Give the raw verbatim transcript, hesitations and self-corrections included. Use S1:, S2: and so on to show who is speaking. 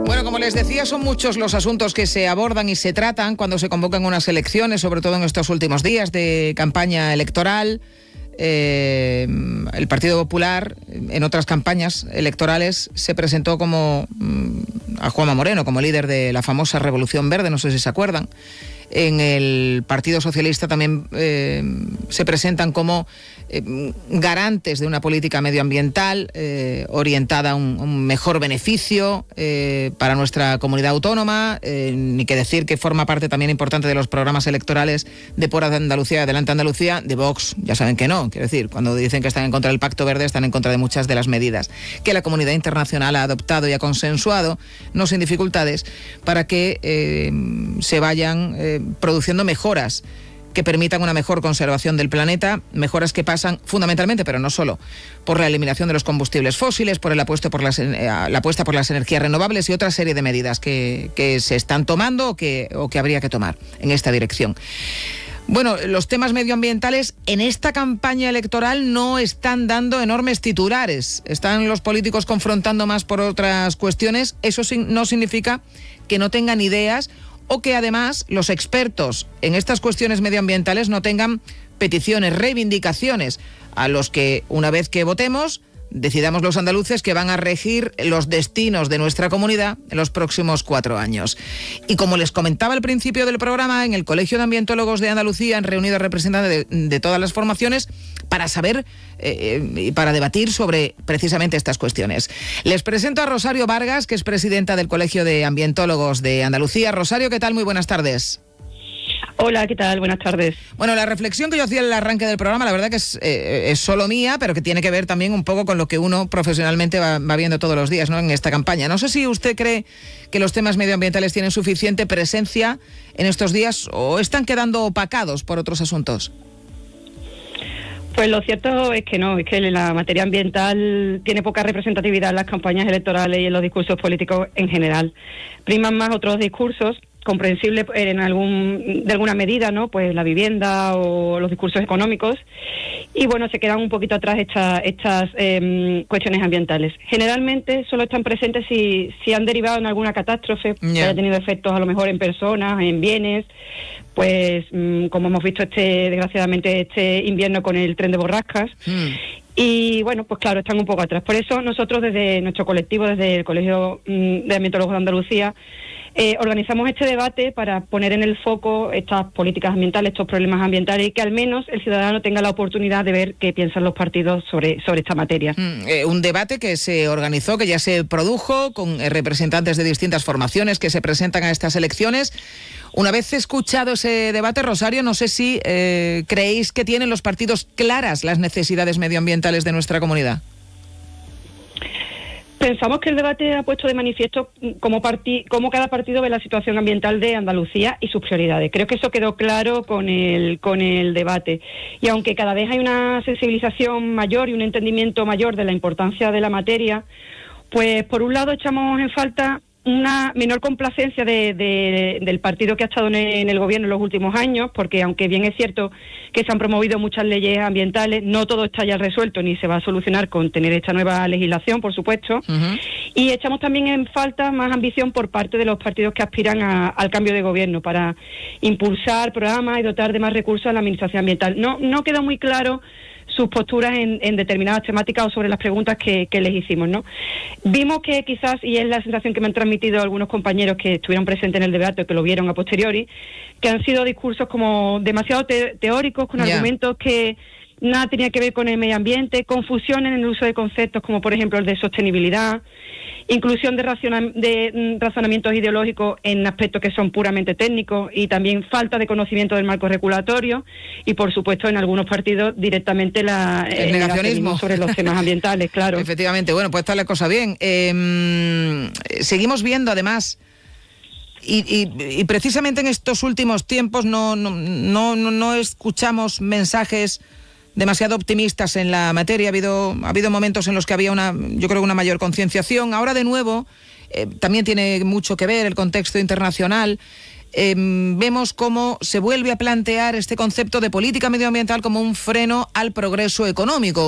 S1: Bueno, como les decía, son muchos los asuntos que se abordan y se tratan cuando se convocan unas elecciones, sobre todo en estos últimos días de campaña electoral. Eh, el Partido Popular, en otras campañas electorales, se presentó como mm, a Juanma Moreno, como líder de la famosa Revolución Verde, no sé si se acuerdan. En el Partido Socialista también eh, se presentan como eh, garantes de una política medioambiental eh, orientada a un, un mejor beneficio eh, para nuestra comunidad autónoma, eh, ni que decir que forma parte también importante de los programas electorales de Por Andalucía, Adelante Andalucía, de Vox. Ya saben que no, quiero decir, cuando dicen que están en contra del Pacto Verde, están en contra de muchas de las medidas que la comunidad internacional ha adoptado y ha consensuado, no sin dificultades, para que eh, se vayan eh, produciendo mejoras que permitan una mejor conservación del planeta, mejoras que pasan fundamentalmente, pero no solo, por la eliminación de los combustibles fósiles, por el apuesto por las, eh, la apuesta por las energías renovables y otra serie de medidas que, que se están tomando o que, o que habría que tomar en esta dirección. Bueno, los temas medioambientales en esta campaña electoral no están dando enormes titulares. Están los políticos confrontando más por otras cuestiones. Eso no significa que no tengan ideas o que además los expertos en estas cuestiones medioambientales no tengan peticiones, reivindicaciones a los que, una vez que votemos, decidamos los andaluces que van a regir los destinos de nuestra comunidad en los próximos cuatro años. Y como les comentaba al principio del programa, en el Colegio de Ambientólogos de Andalucía han reunido a representantes de, de todas las formaciones para saber eh, y para debatir sobre precisamente estas cuestiones. Les presento a Rosario Vargas, que es presidenta del Colegio de Ambientólogos de Andalucía. Rosario, ¿qué tal? Muy buenas tardes.
S2: Hola, ¿qué tal? Buenas tardes.
S1: Bueno, la reflexión que yo hacía en el arranque del programa, la verdad que es, eh, es solo mía, pero que tiene que ver también un poco con lo que uno profesionalmente va, va viendo todos los días, ¿no?, en esta campaña. No sé si usted cree que los temas medioambientales tienen suficiente presencia en estos días o están quedando opacados por otros asuntos.
S2: Pues lo cierto es que no, es que la materia ambiental tiene poca representatividad en las campañas electorales y en los discursos políticos en general. Priman más otros discursos, comprensible en algún de alguna medida, ¿no?, pues la vivienda o los discursos económicos, y bueno, se quedan un poquito atrás estas estas eh, cuestiones ambientales. Generalmente solo están presentes si si han derivado en alguna catástrofe, yeah. que haya tenido efectos a lo mejor en personas, en bienes, pues mmm, como hemos visto este desgraciadamente este invierno con el tren de borrascas. Mm. Y bueno, pues claro, están un poco atrás. Por eso nosotros desde nuestro colectivo, desde el Colegio mmm, de Ambientólogos de Andalucía, Eh, organizamos este debate para poner en el foco estas políticas ambientales, estos problemas ambientales, y que al menos el ciudadano tenga la oportunidad de ver qué piensan los partidos sobre, sobre esta materia.
S1: Mm, eh, un debate que se organizó, que ya se produjo, con eh, representantes de distintas formaciones que se presentan a estas elecciones. Una vez escuchado ese debate, Rosario, no sé si eh, creéis que tienen los partidos claras las necesidades medioambientales de nuestra comunidad.
S2: Pensamos que el debate ha puesto de manifiesto cómo, parti- cómo cada partido ve la situación ambiental de Andalucía y sus prioridades. Creo que eso quedó claro con el, con el debate. Y aunque cada vez hay una sensibilización mayor y un entendimiento mayor de la importancia de la materia, pues por un lado echamos en falta una menor complacencia de, de, del partido que ha estado en el, en el gobierno en los últimos años, porque aunque bien es cierto que se han promovido muchas leyes ambientales, no todo está ya resuelto ni se va a solucionar con tener esta nueva legislación, por supuesto. Uh-huh. Y echamos también en falta más ambición por parte de los partidos que aspiran a, al cambio de gobierno para impulsar programas y dotar de más recursos a la administración ambiental. No, no queda muy claro sus posturas en, en determinadas temáticas o sobre las preguntas que, que les hicimos, ¿no? Vimos que quizás, y es la sensación que me han transmitido algunos compañeros que estuvieron presentes en el debate o que lo vieron a posteriori, que han sido discursos como demasiado te- teóricos, con yeah. argumentos que nada tenía que ver con el medio ambiente, confusión en el uso de conceptos como por ejemplo el de sostenibilidad, inclusión de, raciona- de razonamientos ideológicos en aspectos que son puramente técnicos, y también falta de conocimiento del marco regulatorio, y por supuesto en algunos partidos directamente la,
S1: el, el negacionismo
S2: sobre los temas ambientales, claro.
S1: Efectivamente, bueno, pues está la cosa bien. Eh, seguimos viendo además, y, y, y precisamente en estos últimos tiempos no, no, no, no escuchamos mensajes demasiado optimistas en la materia. Ha habido, ha habido momentos en los que había una, yo creo, una mayor concienciación. Ahora de nuevo, eh, también tiene mucho que ver el contexto internacional. Eh, vemos cómo se vuelve a plantear este concepto de política medioambiental como un freno al progreso económico.